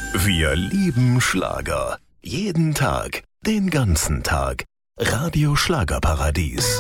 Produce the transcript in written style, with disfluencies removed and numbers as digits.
Wir lieben Schlager. Jeden Tag, den ganzen Tag. Radio Schlagerparadies.